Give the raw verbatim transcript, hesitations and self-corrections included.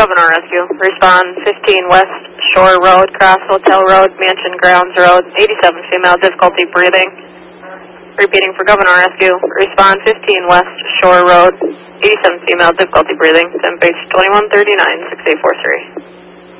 Governor Rescue. Respond fifteen West Shore Road, Cross Hotel Road, Mansion Grounds Road, eighty-seven female, difficulty breathing. Repeating for Governor Rescue. Respond fifteen West Shore Road, eighty-seven female, difficulty breathing. Then page twenty-one thirty-nine, six eight four three.